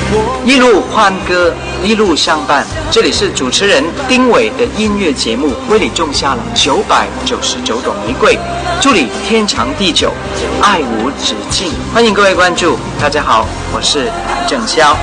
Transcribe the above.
一路欢歌，一路相伴。这里是主持人丁伟的音乐节目，为你种下了999朵玫瑰，祝你天长地久，爱无止境。欢迎各位关注。大家好，我是蓝正霄。